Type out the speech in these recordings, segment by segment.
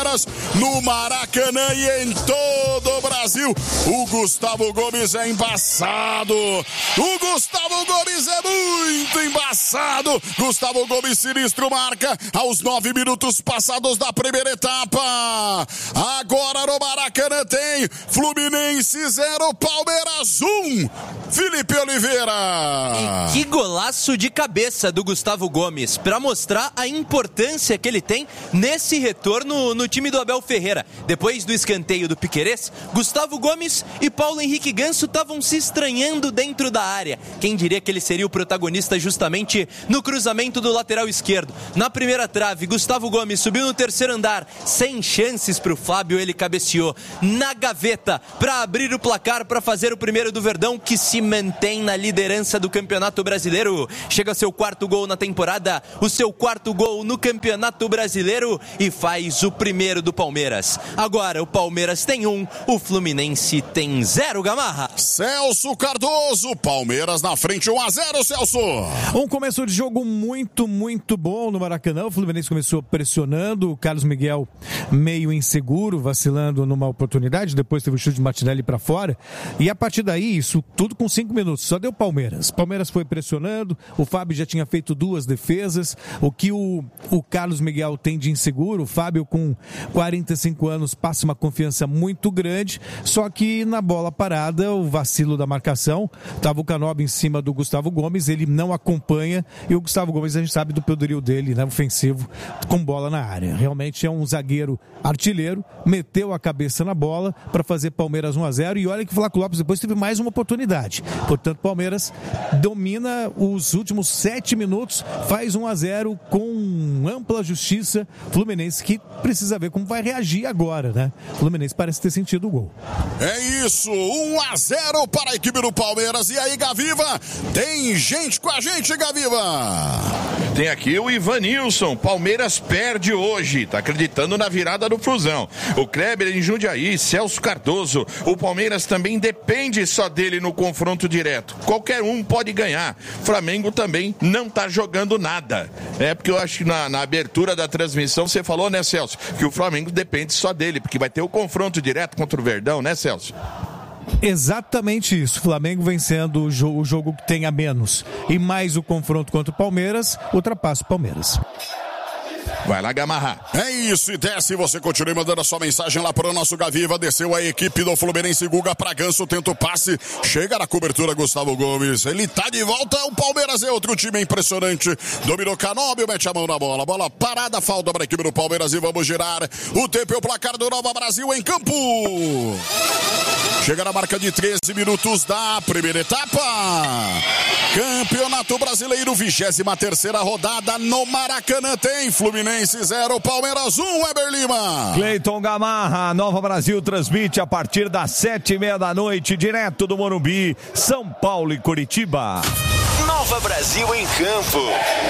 Palmeiras, no Maracanã e em todo o Brasil. O Gustavo Gomes é embaçado. O Gustavo Gomes é muito embaçado. Gustavo Gomes sinistro marca aos 9 minutos passados da primeira etapa. Agora no Maracanã tem Fluminense 0, Palmeiras 1. Felipe Oliveira. E que golaço de cabeça do Gustavo Gomes, para mostrar a importância que ele tem nesse retorno no time do Abel Ferreira. Depois do escanteio do Piquerez, Gustavo Gomes e Paulo Henrique Ganso estavam se estranhando dentro da área. Quem diria que ele seria o protagonista justamente no cruzamento do lateral esquerdo. Na primeira trave, Gustavo Gomes subiu no terceiro andar, sem chances para o Fábio, ele cabeceou na gaveta para abrir o placar, para fazer o primeiro do Verdão, que se mantém na liderança do Campeonato Brasileiro. Chega seu quarto gol na temporada, o seu quarto gol no Campeonato Brasileiro e faz o primeiro do Palmeiras. Agora o Palmeiras tem 1, o Fluminense tem 0, Gamarra. Celso Cardoso, Palmeiras na frente 1-0, Celso. Um começo de jogo muito bom no Maracanã. O Fluminense começou pressionando, o Carlos Miguel meio inseguro, vacilando numa oportunidade, depois teve o chute de Martinelli para fora, e a partir daí, isso tudo com 5 minutos, só deu Palmeiras. Palmeiras foi pressionando, o Fábio já tinha feito 2 defesas, o que o Carlos Miguel tem de inseguro, o Fábio com 45 anos passa uma confiança muito grande, só que na bola parada, o vacilo da marcação, estava o Canobi em cima do Gustavo Gomes, ele não acompanha, e o Gustavo Gomes, a gente sabe do poderio dele, né, ofensivo, com bola na área. Realmente é um zagueiro artilheiro, meteu a cabeça na bola para fazer Palmeiras 1-0, e olha que o Flaco Lopes depois teve mais uma oportunidade. Portanto, Palmeiras domina os últimos 7 minutos, faz 1-0 com ampla justiça. Fluminense que precisa ver como vai reagir agora, né? Fluminense parece ter sentido o gol. É isso, 1-0 para a equipe do Palmeiras. E aí, Gaviva? Tem gente com a gente, Gaviva? Tem aqui o Ivanilson. Palmeiras perde hoje, tá acreditando na virada do Flusão. O Kleber em Jundiaí, Celso Cardoso. O Palmeiras também depende só dele no confronto direto. Qualquer um pode ganhar. Flamengo também não tá jogando nada. É porque eu acho que na abertura da transmissão você falou, né, Celso, que o Flamengo depende só dele, porque vai ter o confronto direto contra o Verdão, né, Celso? Exatamente isso. Flamengo vencendo o jogo que tem a menos e mais o confronto contra o Palmeiras, ultrapassa o Palmeiras. Vai lá, Gamarra. É isso, e desce, você continue mandando a sua mensagem lá para o nosso Gaviva. Desceu a equipe do Fluminense, Guga pra Ganso, tenta o passe, chega na cobertura Gustavo Gomes, ele tá de volta, o Palmeiras é outro time impressionante, dominou Canóbio, mete a mão na bola, bola parada, falta para a equipe do Palmeiras e vamos girar o tempo e o placar do Nova Brasil em campo. Chega na marca de 13 minutos da primeira etapa. Campeonato Brasileiro, 23ª rodada no Maracanã, tem Fluminense 0, Palmeiras 1, Weber Lima. Cleiton Gamarra, Nova Brasil transmite a partir das 7:30 da noite, direto do Morumbi, São Paulo e Curitiba. Nova Brasil em campo.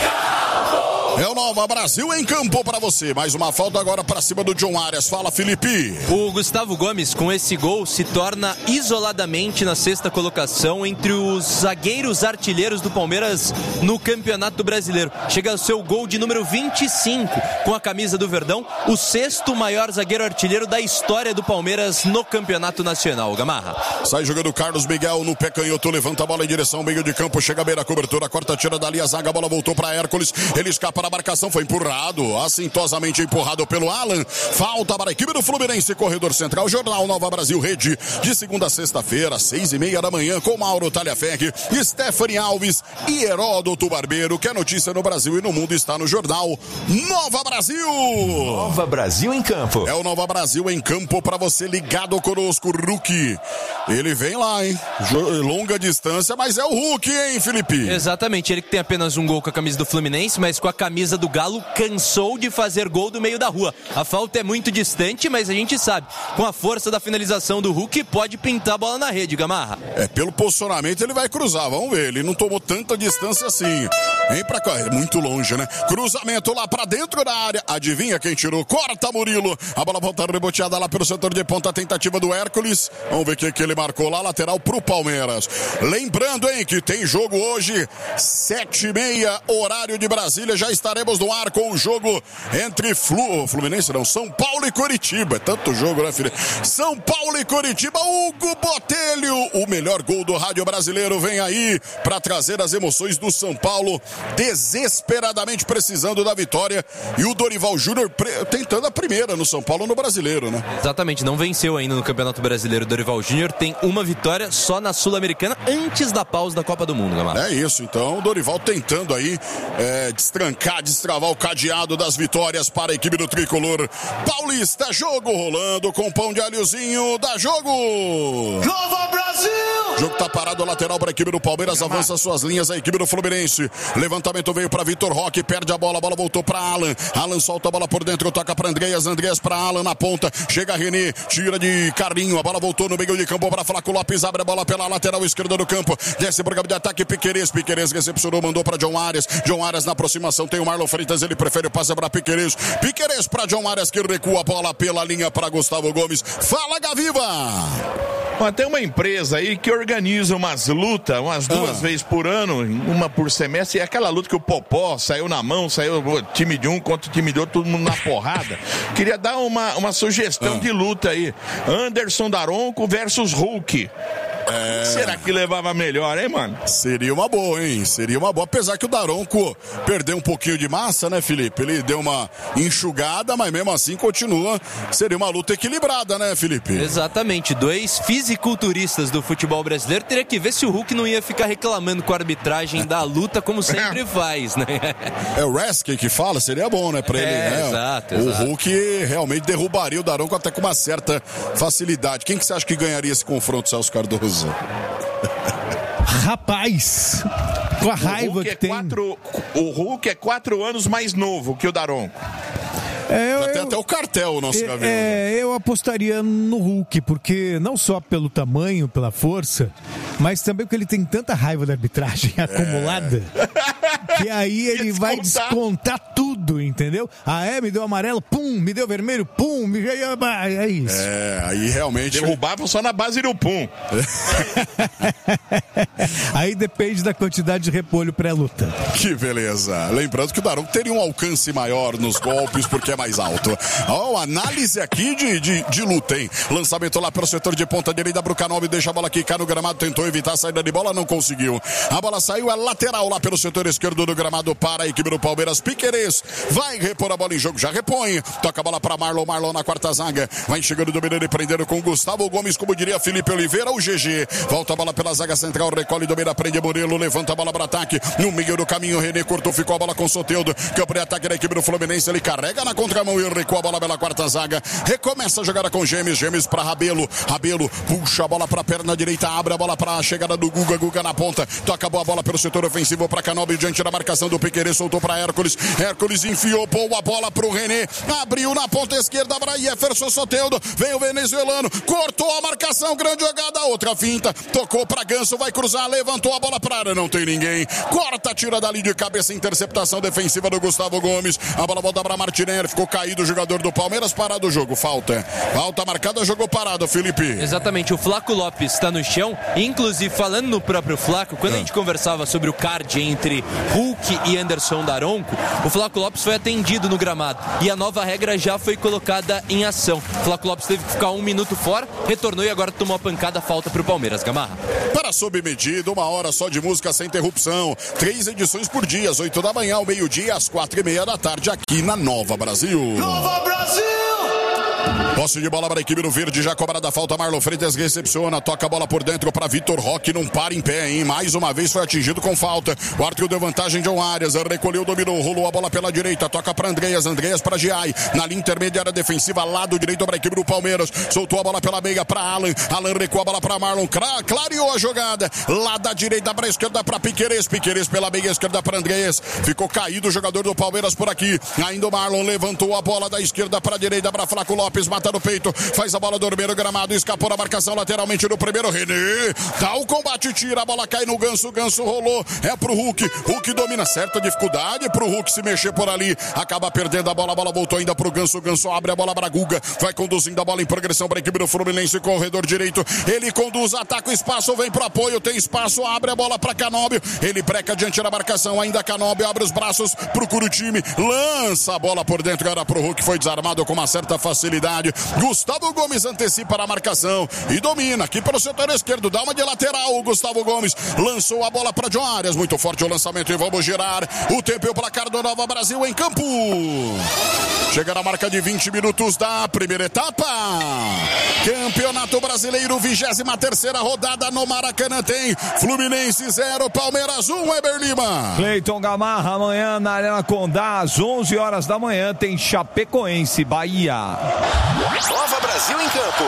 É o Nova Brasil em campo para você. Mais uma falta agora para cima do John Arias. Fala, Felipe. O Gustavo Gomes, com esse gol, se torna isoladamente na 6ª colocação entre os zagueiros artilheiros do Palmeiras no Campeonato Brasileiro. Chega ao seu gol de número 25 com a camisa do Verdão, o 6º maior zagueiro artilheiro da história do Palmeiras no Campeonato Nacional. Gamarra. Sai jogando Carlos Miguel no pé canhoto, levanta a bola em direção ao meio de campo, chega a beira, cobertura, corta, tira dali a zaga, a bola voltou para Hércules, ele escapa na marcação, foi empurrado, assintosamente empurrado pelo Alan. Falta para a equipe do Fluminense, corredor central, Jornal Nova Brasil, rede de segunda a sexta-feira, 6:30 da manhã, com Mauro Talhaferri, Stephanie Alves e Heródoto Barbeiro, que a notícia no Brasil e no mundo está no Jornal Nova Brasil. Nova Brasil em campo. É o Nova Brasil em campo para você ligado conosco, Hulk. Ele vem lá, hein? Longa distância, mas é o Hulk, hein, Felipe? Exatamente, ele que tem apenas um gol com a camisa do Fluminense, mas com a camisa do Galo cansou de fazer gol do meio da rua. A falta é muito distante, mas a gente sabe, com a força da finalização do Hulk, pode pintar a bola na rede, Gamarra. Pelo posicionamento ele vai cruzar, vamos ver, ele não tomou tanta distância assim. Vem pra cá, é muito longe, né? Cruzamento lá pra dentro da área, adivinha quem tirou? Corta Murilo, a bola volta reboteada lá pelo setor de ponta, tentativa do Hércules, vamos ver o que ele marcou lá, lateral pro Palmeiras. Lembrando, hein, que tem jogo hoje, 7:30, horário de Brasília, já estaremos no ar com o jogo entre Fluminense não, São Paulo e Coritiba. É tanto jogo, né, filho? São Paulo e Coritiba, Hugo Botelho, o melhor gol do rádio brasileiro, vem aí para trazer as emoções do São Paulo, desesperadamente precisando da vitória, e o Dorival Júnior tentando a primeira no São Paulo no Brasileiro, né? Exatamente, não venceu ainda no Campeonato Brasileiro. O Dorival Júnior tem uma vitória só na Sul-Americana antes da pausa da Copa do Mundo, Gamarra. É isso, então o Dorival tentando aí destravar o cadeado das vitórias para a equipe do Tricolor Paulista. Jogo rolando com pão de alhozinho, dá jogo! Nova Brasil! O jogo tá parado, lateral para a equipe do Palmeiras, avança suas linhas a equipe do Fluminense. Levantamento veio para Vitor Roque, perde a bola voltou para Alan. Alan solta a bola por dentro, toca para Andreas para Alan na ponta. Chega René, tira de Carlinho, a bola voltou no meio de campo para Flaco Lopes, abre a bola pela lateral esquerda do campo. Desce por campo de ataque Piquerez recepcionou, mandou para John Arias na aproximação tem o Marlon Freitas, ele prefere o passe para Piquerez para John Arias que recua a bola pela linha para Gustavo Gomes. Fala, Gaviva! Tem uma empresa aí que organiza umas lutas, umas 2 vezes por ano, uma por semestre, e aquela luta que o Popó saiu na mão, saiu o time de um contra o time de outro, todo mundo na porrada. Queria dar uma sugestão de luta aí. Anderson Daronco versus Hulk. Será que levava melhor, hein, mano? Seria uma boa, hein? Seria uma boa. Apesar que o Daronco perdeu um pouquinho de massa, né, Felipe? Ele deu uma enxugada, mas mesmo assim continua. Seria uma luta equilibrada, né, Felipe? Exatamente. 2 fisiculturistas do futebol brasileiro. Teria que ver se o Hulk não ia ficar reclamando com a arbitragem da luta, como sempre faz, né? É o Resky que fala, seria bom, né, pra ele, né? Exato. O Hulk realmente derrubaria o Daronco até com uma certa facilidade. Quem que você acha que ganharia esse confronto, Celso Cardoso? Rapaz, com a raiva que tem. O Hulk é 4 anos mais novo que o Daronco. Tem até o cartel, o nosso cabelo. Eu apostaria no Hulk, porque não só pelo tamanho, pela força, mas também porque ele tem tanta raiva da arbitragem acumulada, que aí ele vai descontar tudo, entendeu? Me deu amarelo, pum, me deu vermelho, pum, é isso. Aí realmente... Derrubava só na base do pum. Aí depende da quantidade de repolho pré-luta. Que beleza. Lembrando que o Daronco teria um alcance maior nos golpes, porque é mais alto. Análise aqui de luta, hein? Lançamento lá pelo setor de ponta direita, Brucanov deixa a bola quicar no gramado, tentou evitar a saída de bola, não conseguiu. A bola saiu, é lateral lá pelo setor esquerdo do gramado para a equipe do Palmeiras. Piquerez vai repor a bola em jogo, já repõe. Toca a bola para Marlon na quarta zaga. Vai chegando, dominando e prendendo com Gustavo Gomes, como diria Felipe Oliveira, o GG. Volta a bola pela zaga central, recolhe, domina, prende Murilo, levanta a bola para ataque. No meio do caminho, René cortou, ficou a bola com Soteldo. Campo de ataque da equipe do Fluminense, ele carrega na contramão e recua a bola pela quarta zaga. Recomeça a jogada com Gêmeos para Rabelo puxa a bola para a perna direita, abre a bola para a chegada do Guga na ponta, toca a bola pelo setor ofensivo para Canóbio, diante da marcação do Piquerez, soltou para Hércules enfiou boa bola para o René, abriu na ponta esquerda para Jefferson Soteldo, vem o venezuelano, cortou a marcação, grande jogada, outra finta, tocou para Ganso, vai cruzar, levantou a bola para área, não tem ninguém, corta, tira dali de cabeça, interceptação defensiva do Gustavo Gomes, a bola volta para Martinelli, ficou caído o jogador do Palmeiras, parado o jogo, falta marcada, jogou parado, Felipe. Exatamente, o Flaco Lopes está no chão, inclusive falando no próprio Flaco, quando a gente conversava sobre o card entre Hulk e Anderson Daronco, o Flaco Lopes foi atendido no gramado e a nova regra já foi colocada em ação. O Flaco Lopes teve que ficar 1 minuto fora, retornou e agora tomou a pancada, falta para o Palmeiras, Gamarra. Para sob medida, 1 hora só de música sem interrupção, 3 edições por dia, às 8 da manhã, ao meio-dia, às 4:30 da tarde, aqui na Nova Brasil. Nova Brasil! Posse de bola para a equipe do Verde, já cobrada a falta, Marlon Freitas recepciona, toca a bola por dentro para Vitor Roque, não para em pé, hein? Mais uma vez foi atingido com falta. O Arthur deu vantagem, John Arias, recolheu, dominou, rolou a bola pela direita, toca para Andreas para Giai, na linha intermediária defensiva, lado direito para a equipe do Palmeiras, soltou a bola pela meia para Alan recua a bola para Marlon, clareou a jogada, lá da direita para a esquerda para Piquerez pela meia esquerda para Andreas, ficou caído o jogador do Palmeiras por aqui, ainda o Marlon levantou a bola da esquerda para a direita para Flaco Lopes, mata no peito, faz a bola dormir no gramado, escapou na marcação lateralmente no primeiro, René, dá o combate, tira, a bola cai no Ganso, Ganso rolou, é pro Hulk, Hulk domina, certa dificuldade pro Hulk se mexer por ali, acaba perdendo a bola voltou ainda pro Ganso, Ganso abre a bola pra Guga, vai conduzindo a bola em progressão para a equipe do Fluminense, corredor direito, ele conduz, ataca o espaço, vem pro apoio, tem espaço, abre a bola pra Canóbio, ele breca diante da marcação, ainda Canóbio abre os braços, procura o time, lança a bola por dentro, era pro Hulk, foi desarmado com uma certa facilidade, Gustavo Gomes antecipa a marcação e domina aqui pelo setor esquerdo, dá uma de lateral, o Gustavo Gomes lançou a bola para John Arias, muito forte o lançamento e vamos girar o tempo e o placar do Nova Brasil em campo. Chega na marca de 20 minutos da primeira etapa. Campeonato Brasileiro, 23ª rodada no Maracanã, tem Fluminense 0, Palmeiras 1, Weber Lima. Cleiton Gamarra, amanhã na Arena Condá, às 11 horas da manhã, tem Chapecoense, Bahia. Nova Brasil em campo.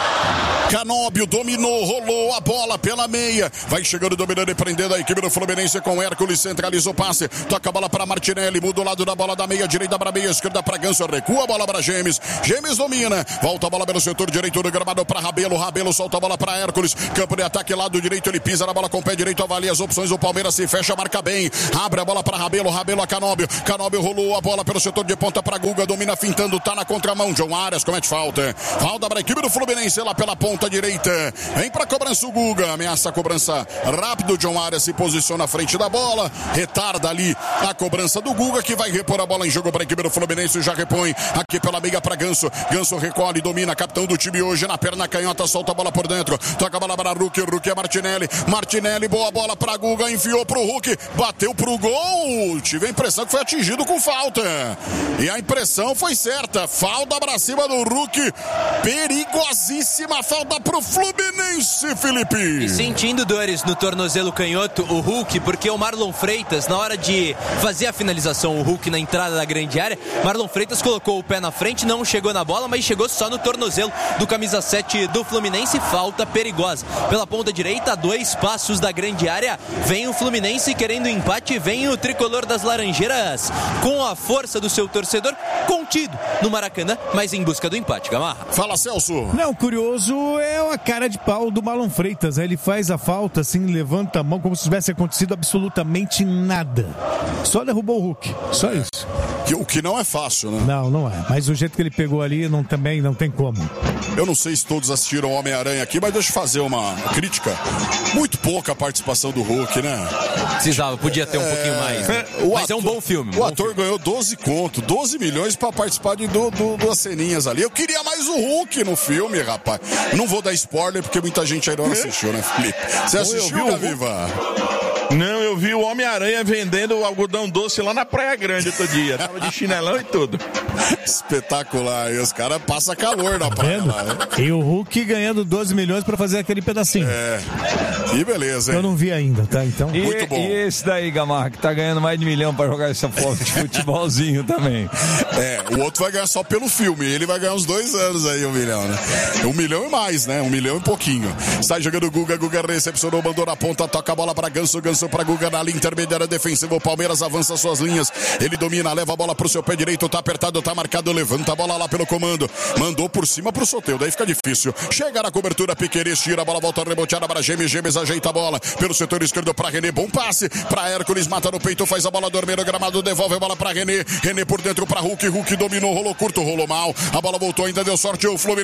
Canóbio dominou, rolou a bola pela meia, vai chegando, dominando e prendendo a equipe do Fluminense com Hércules, centraliza o passe, toca a bola para Martinelli, muda o lado da bola da meia direita para meia esquerda para Ganso, recua a bola para Gemes, Gemes domina, volta a bola pelo setor direito do gramado para Rabelo, Rabelo solta a bola para Hércules, campo de ataque lado direito, ele pisa na bola com o pé direito, avalia as opções, o Palmeiras se fecha, marca bem, abre a bola para Rabelo, Rabelo a Canóbio, Canóbio rolou a bola pelo setor de ponta para Guga, domina fintando, tá na contramão, John Arias comete falta para a equipe do Fluminense lá pela ponta direita, vem pra cobrança o Guga, ameaça a cobrança rápido, John Arias se posiciona à frente da bola, retarda ali a cobrança do Guga, que vai repor a bola em jogo para a equipe do Fluminense, já repõe aqui pela meia para Ganso, Ganso recolhe, domina, capitão do time hoje na perna canhota, solta a bola por dentro, toca a bola para Hulk, Hulk é Martinelli, Martinelli, boa bola para Guga, enfiou pro Hulk, bateu pro gol, tive a impressão que foi atingido com falta, e a impressão foi certa, falta pra cima do Hulk, perigosíssima falta pro Fluminense, Felipe. E sentindo dores no tornozelo canhoto, o Hulk, porque o Marlon Freitas, na hora de fazer a finalização, o Hulk na entrada da grande área, Marlon Freitas colocou o pé na frente, não chegou na bola, mas chegou só no tornozelo do camisa 7 do Fluminense, falta perigosa. Pela ponta direita, a 2 passos da grande área, vem o Fluminense querendo empate, vem o tricolor das Laranjeiras com a força do seu torcedor, contido no Maracanã, mas em busca do empate, Gamarra. Fala, Celso. Não, curioso é a cara de pau do Marlon Freitas, ele faz a falta assim, levanta a mão como se tivesse acontecido absolutamente nada, só derrubou o Hulk, só isso. O que não é fácil, né? Não é, mas o jeito que ele pegou ali também não tem como. Eu não sei se todos assistiram Homem-Aranha aqui, mas deixa eu fazer uma crítica. Muito pouca a participação do Hulk, né? Precisava, podia ter um pouquinho mais. Né? Mas é um bom filme. O ator ganhou 12 milhões pra participar de duas ceninhas ali. Eu queria mais o Hulk no filme, rapaz. Não vou dar spoiler, porque muita gente ainda não assistiu, né, Felipe? Você assistiu, Gaviva? Não, eu vi o Homem-Aranha vendendo algodão doce lá na Praia Grande outro dia. Tava de chinelão e tudo. Espetacular. E os caras passam calor na praia lá, né? E o Hulk ganhando 12 milhões pra fazer aquele pedacinho. Que beleza, hein? Eu não vi ainda, tá? Então... Muito bom. E esse daí, Gamarra, que tá ganhando mais de 1 milhão pra jogar essa foto de futebolzinho também. O outro vai ganhar só pelo filme. Ele vai ganhar uns 2 anos aí, 1 milhão, né? 1 milhão e mais, né? 1 milhão e pouquinho. Sai jogando o Guga, Guga recepcionou, mandou na ponta, toca a bola pra Ganso, Ganso pra Guga na linha intermediária defensiva. O Palmeiras avança suas linhas. Ele domina, leva a bola pro seu pé direito, tá apertado, tá marcado, levanta a bola lá pelo comando. Mandou por cima pro Soteldo, daí fica difícil. Chega na cobertura, Piquerez tira a bola, volta reboteada para Gemes, Gemes ajeita a bola pelo setor esquerdo pra René, bom passe pra Hércules, mata no peito, faz a bola dormir no gramado, devolve a bola pra René, René por dentro pra Hulk, Hulk dominou, rolou curto, rolou mal, a bola voltou, ainda deu sorte o Fluminense.